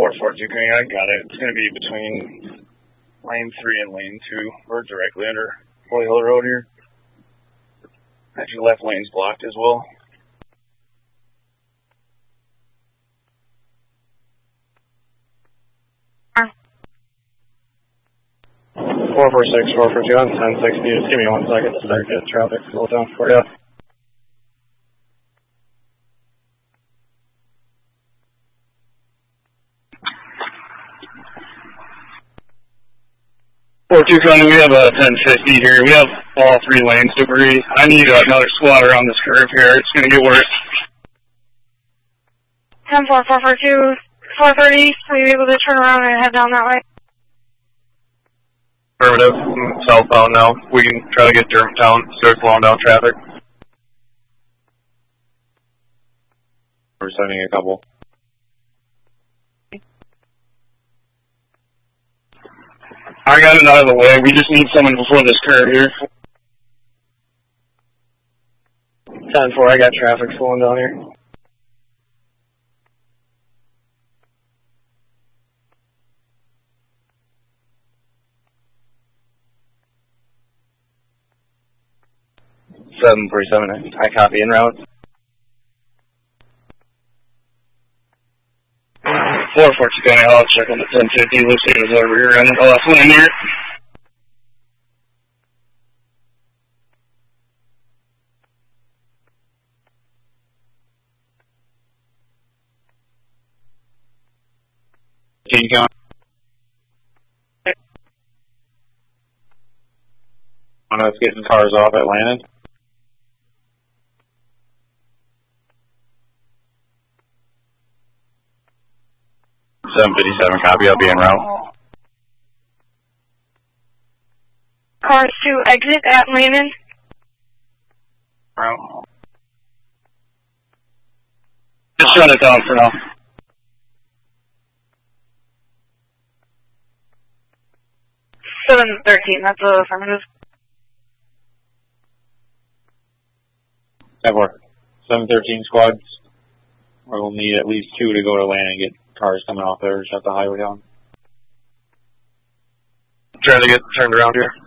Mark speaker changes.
Speaker 1: 442 coming out, got it. It's going to be between lane 3 and lane 2. We're directly under Holy Hill Road here. Actually, left lane's blocked as well.
Speaker 2: Huh. 446, 441, 1060. Just give me 1 second to start getting traffic slow down for you.
Speaker 1: 42 County, we have a 1050 here. We have all 3 lanes debris. I need another squad around this curve here. It's going to get worse.
Speaker 3: 10-4, 442, 430. Are you able to turn around and head down that way?
Speaker 1: Affirmative. Southbound now. We can try to get Germantown, start slowing down traffic. We're sending a couple. I got it out of the way. We just need someone before this curve here.
Speaker 2: 10-4, I got traffic slowing down here.
Speaker 1: Seven 47. I copy en route. 442 County, I'll check on the 1050. Looks like it was over here on the left lane here. On us getting cars off at Landon. $757 copy, I'll be en route.
Speaker 3: Cars to exit at Landon.
Speaker 1: Route. Just shut it down for now.
Speaker 3: $713, that's a affirmative.
Speaker 1: 713 squads. We'll need at least 2 to go to Landon and get cars coming off there to shut the highway down. Trying to get turned around here.